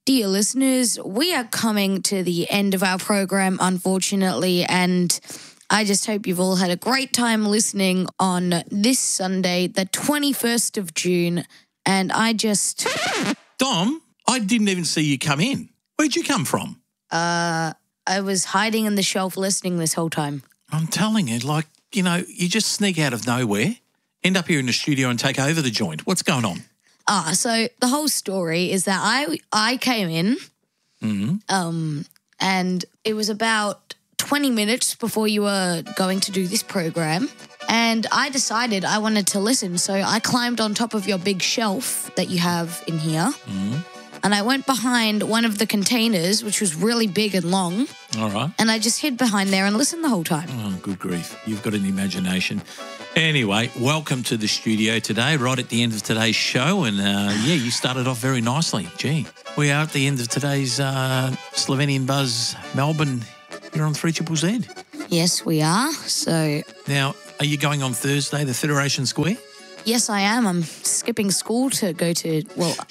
Dear listeners, we are coming to the end of our program, unfortunately, and I just hope you've all had a great time listening on this Sunday, the 21st of June, and Dom, I didn't even see you come in. Where'd you come from? I was hiding in the shelf listening this whole time. I'm telling you, you just sneak out of nowhere, end up here in the studio and take over the joint. What's going on? So the whole story is that I came in, and it was about 20 minutes before you were going to do this program, and I decided I wanted to listen, so I climbed on top of your big shelf that you have in here, and I went behind one of the containers, which was really big and long. All right. And I just hid behind there and listened the whole time. Oh, good grief. You've got an imagination. Anyway, welcome to the studio today, right at the end of today's show. And, you started off very nicely. Gee, we are at the end of today's Slovenian Buzz Melbourne here on 3ZZZ. Yes, we are. So Now, are you going on Thursday, the Federation Square? yes, I am. I'm skipping school to go to,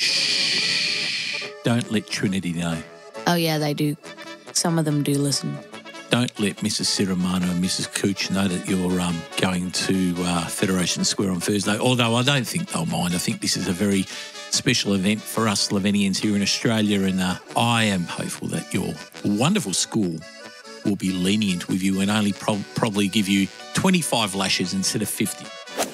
Don't let Trinity know. oh yeah, they do. Some of them do listen. Don't let Mrs. Ciramano and Mrs. Cooch know that you're going to Federation Square on Thursday, although I don't think they'll mind. I think this is a very special event for us Slovenians here in Australia, and I am hopeful that your wonderful school will be lenient with you and only probably give you 25 lashes instead of 50.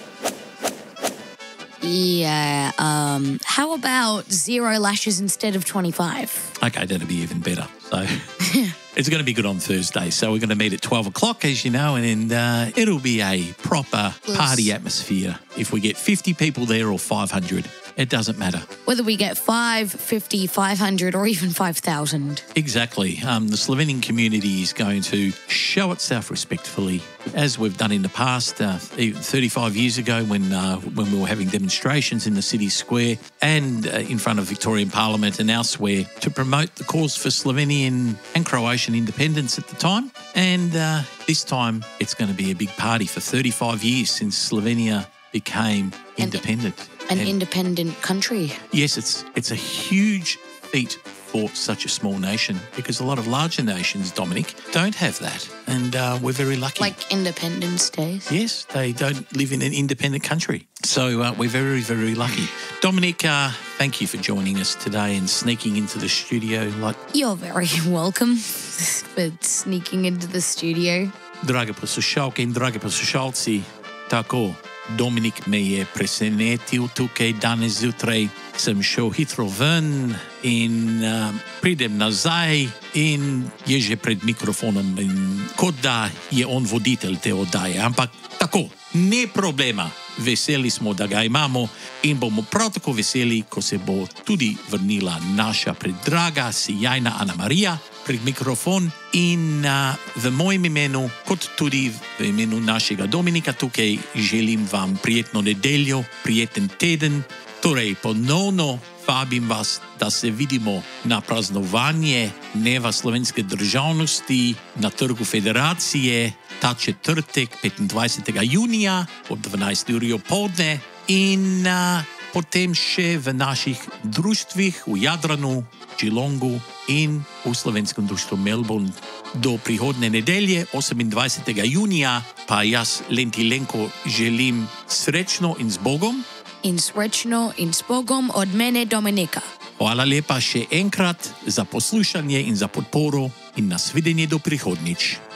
Yeah, how about 0 lashes instead of 25? Okay, that'll be even better. So it's going to be good on Thursday. So we're going to meet at 12 o'clock, as you know, and it'll be a proper party atmosphere. If we get 50 people there or 500, it doesn't matter. Whether we get 5, 50, 500 or even 5,000. Exactly. The Slovenian community is going to show itself respectfully, as we've done in the past, even 35 years ago when we were having demonstrations in the city square and in front of Victorian Parliament and elsewhere to promote the cause for Slovenian and Croatian independence at the time. And this time it's going to be a big party for 35 years since Slovenia became independent. An independent country. Yes, it's a huge feat for such a small nation because a lot of larger nations, Dominic, don't have that. And we're very lucky. Like Independence Day. Yes, they don't live in an independent country. So we're very, very lucky. Dominic, thank you for joining us today and sneaking into the studio. You're very welcome for sneaking into the studio. Drage poslušalke in drage poslušalci, tako. Dominik me je presenetil tukaj danes zjutraj. Sem šel hitro ven in pridem nazaj in je že pred mikrofonom, kot da je on voditelj te oddaje. Ampak tako, ne problema. Veseli smo, da ga imamo in bomo prav tako veseli, ko se bo tudi vrnila naša predraga, sijajna Ana Marija pred mikrofon in v mojem imenu, kot tudi v imenu našega Dominika tukaj, želim vam prijetno nedeljo, prijeten teden. Torej, ponovno vabim vas, da se vidimo na praznovanje Dneva slovenske državnosti na Trgu Federacije ta četrtek, 25. junija ob 12. uri opoldne in potem še v naših društvih v Jadranu, Geelongu in v slovenskem društvu Melbourne. Do prihodne nedelje, 28. junija, pa jaz, Lenti Lenko, želim srečno in z Bogom. In srečno in s Bogom od mene Dominika. Hvala lepa še enkrat za poslušanje in za podporo in nasvidenje do prihodnjič.